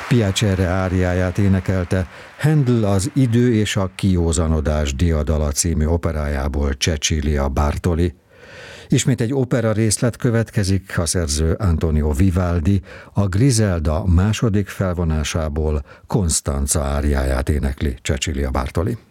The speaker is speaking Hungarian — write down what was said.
Piacere áriáját énekelte Handel az Idő és a kiózanodás diadala című operájából Cecilia Bartoli. Ismét egy opera részlet következik, a szerző Antonio Vivaldi a Griselda második felvonásából Constanza áriáját énekli Cecilia Bartoli.